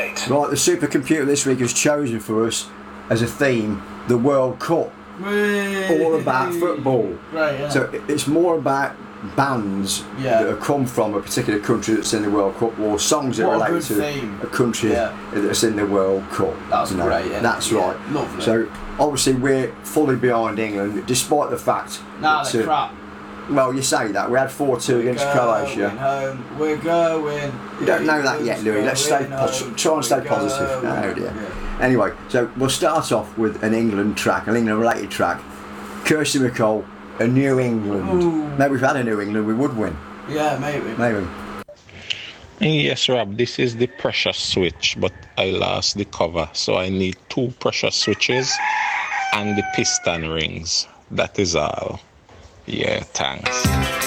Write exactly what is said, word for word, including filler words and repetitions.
eight. Right, the supercomputer this week has chosen for us as a theme the World Cup. Whee! All about football. Right, yeah. So it's more about bands Yeah. that have come from a particular country that's in the World Cup, or songs that What a relate good to theme. a country Yeah. that's in the World Cup. That's you know. great, isn't it? That's Yeah, right. lovely. So obviously we're fully behind England, despite the fact Nah, that, they're uh, crap. well, you say that we had four two against Going Croatia. home, we're going. You don't know that yet, Louis. Let's stay Going pos- home, try and stay we're positive. going. Oh dear. Yeah. Anyway, so we'll start off with an England track, an England-related track. Kirsty MacColl, a New England. Ooh. Maybe if we had a New England, we would win. Yeah, maybe. Maybe. Yes, Rob, this is the pressure switch, but I lost the cover, so I need two pressure switches and the piston rings. That is all. Yeah, thanks.